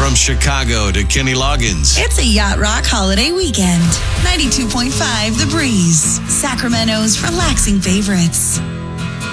From Chicago to Kenny Loggins. It's a Yacht Rock holiday weekend. 92.5 The Breeze. Sacramento's relaxing favorites.